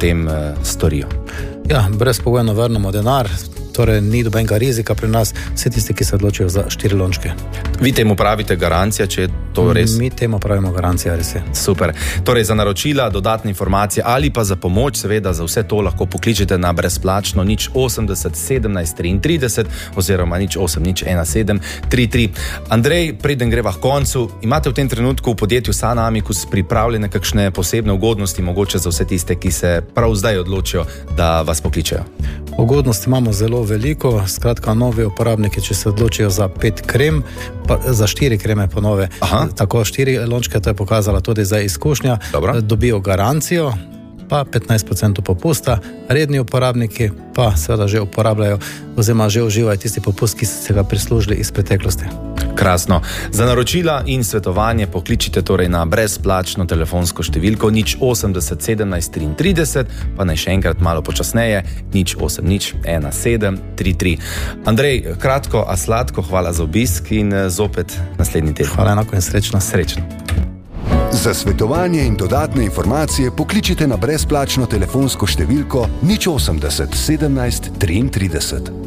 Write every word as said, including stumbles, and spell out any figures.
potem uh, storijo. Ja, brezpogojno vrnemo denar, torej ni dobenega rizika pri nas, vse tisti, ki se odločijo za štiri lončke. Vi temu pravite garancija, če je to res? Mi temu pravimo garancija, res je. Super. Torej za naročila, dodatne informacije ali pa za pomoč, seveda za vse to lahko pokličete na brezplačno nič osemdeset sedemnajst triintrideset oziroma nič osem nič ena sedem tri tri. Andrej, preden greva k koncu, imate v tem trenutku v podjetju San Amicus pripravljene kakšne posebne ugodnosti, mogoče za vse tiste, ki se prav zdaj odločijo, da vas pokličejo? Ugodnosti imamo zelo veliko, skratka novi uporabniki, če se odločijo za pet krem, pa za štiri kreme po nove. Aha. Tako štiri lončke, to je pokazala tudi za izkušnja, Dobro. Dobijo garancijo, pa petnajst procentov popusta, redni uporabniki pa seveda že uporabljajo oziroma že uživajo tisti popust, ki so se ga prislužili iz preteklosti. Krasno. Za naročila in svetovanje pokličite torej na brezplačno telefonsko številko nič osemdeset sedemnajst triintrideset, pa naj še enkrat malo počasneje, nič osem nič ena sedem tri tri. Andrej, kratko, a sladko, hvala za obisk in zopet naslednji teden. Hvala enako in srečno. Srečno. Za svetovanje in dodatne informacije pokličite na brezplačno telefonsko številko nič osemdeset sedemnajst triintrideset.